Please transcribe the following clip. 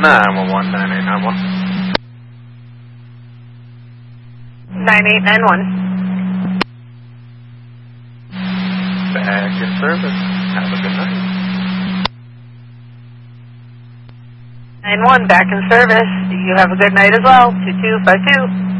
911, 9891. 9891. Back in service. Have a good night. 91, back in service. You have a good night as well. 2252.